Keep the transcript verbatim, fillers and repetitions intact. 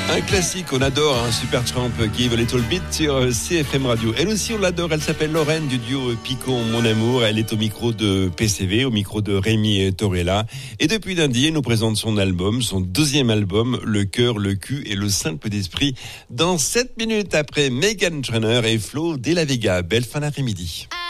Un classique, on adore, hein, Supertramp, Give a Little Bit sur C F M Radio. Elle aussi, on l'adore, elle s'appelle Lorraine du duo Picon Mon Amour. Elle est au micro de P C V, au micro de Rémi Torella. Et depuis lundi, elle nous présente son album, son deuxième album, Le cœur, le cul et le simple d'esprit. Dans sept minutes après Meghan Trainor et Flo de la Vega. Belle fin d'après-midi.